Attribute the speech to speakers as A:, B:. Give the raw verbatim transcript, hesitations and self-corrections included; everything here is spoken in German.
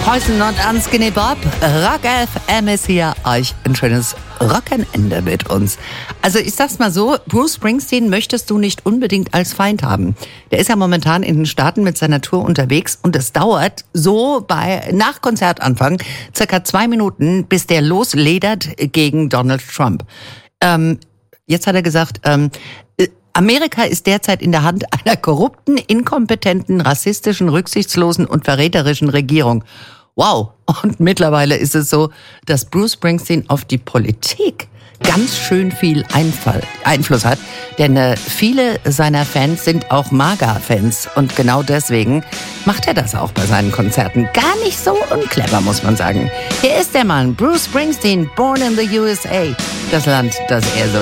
A: Poison und Unskinny Bob. Rock F M ist hier. Euch ein schönes Wochenende mit uns. Also ich sag's mal so, Bruce Springsteen möchtest du nicht unbedingt als Feind haben. Der ist ja momentan in den Staaten mit seiner Tour unterwegs und es dauert so bei nach Konzertanfang circa zwei Minuten, bis der losledert gegen Donald Trump. Ähm, jetzt hat er gesagt, ähm, Amerika ist derzeit in der Hand einer korrupten, inkompetenten, rassistischen, rücksichtslosen und verräterischen Regierung. Wow. Und mittlerweile ist es so, dass Bruce Springsteen auf die Politik ganz schön viel Einfall, Einfluss hat. Denn äh, viele seiner Fans sind auch MAGA-Fans. Und genau deswegen macht er das auch bei seinen Konzerten. Gar nicht so unclever, muss man sagen. Hier ist der Mann, Bruce Springsteen, born in the U S A. Das Land, das er so